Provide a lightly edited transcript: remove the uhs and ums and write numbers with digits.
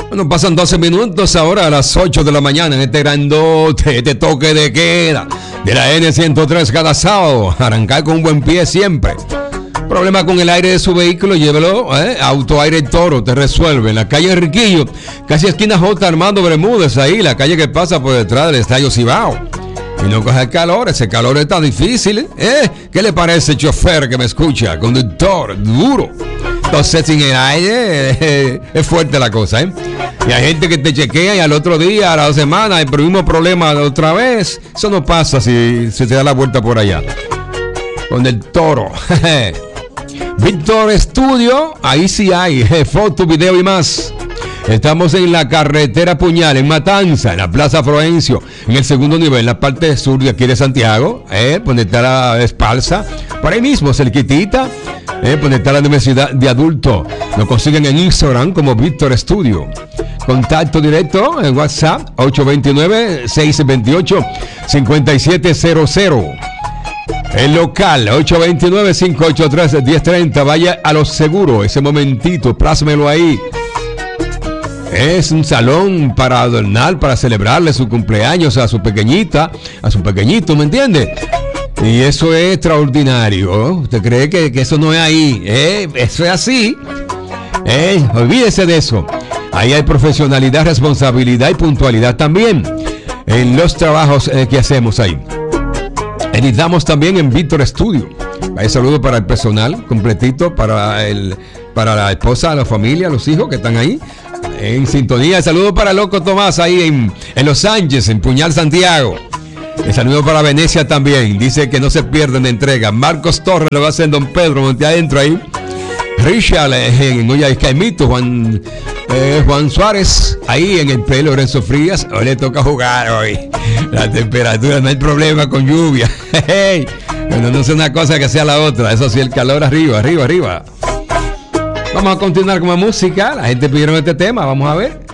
Bueno, pasan 12 minutos ahora a las 8 de la mañana en este grandote, este toque de queda de la N103 cada sábado. Arrancar con un buen pie siempre. Problema con el aire de su vehículo, llévelo, Auto Aire Toro, te resuelve. En la calle Enriquillo, casi esquina J. Armando Bermúdez, ahí, la calle que pasa por detrás del Estadio Cibao. Y no coge el calor, ese calor está difícil, ¿Qué le parece, chofer que me escucha? Conductor, duro. Entonces, sin el aire, es fuerte la cosa, Y hay gente que te chequea y al otro día, a la semana, el mismo problema otra vez. Eso no pasa si se te da la vuelta por allá. Con el Toro. Víctor Studio, ahí sí hay foto, video y más. Estamos en la carretera Puñal, en Matanza, en la Plaza Florencio, en el segundo nivel, en la parte sur de aquí de Santiago, donde está la Espalsa, por ahí mismo, cerquitita, donde está la Universidad de Adulto. Lo consiguen en Instagram como Víctor Studio. Contacto directo en WhatsApp 829-628-5700. El local 829-583-1030. Vaya a lo seguro, ese momentito, plásmelo ahí. Es un salón para adornar, para celebrarle su cumpleaños a su pequeñita, a su pequeñito, ¿me entiende? Y eso es extraordinario. ¿Usted cree que eso no es ahí? Eso es así. Olvídese de eso. Ahí hay profesionalidad, responsabilidad y puntualidad también en los trabajos que hacemos ahí. Editamos también en Víctor Studio. Hay saludos para el personal completito, para la esposa, la familia, los hijos que están ahí en sintonía. Saludos para Loco Tomás ahí en Los Sánchez, en Puñal, Santiago. El saludo para Venecia también. Dice que no se pierden de entrega. Marcos Torres lo va a hacer en Don Pedro, monte adentro ahí. Richard en Olla Caimito, Juan Suárez ahí en el pelo, Lorenzo Frías. Hoy le toca jugar hoy. La temperatura, no hay problema con lluvia. Bueno, no es una cosa que sea la otra. Eso sí, el calor arriba. Vamos a continuar con la música. La gente pidieron este tema, vamos a ver.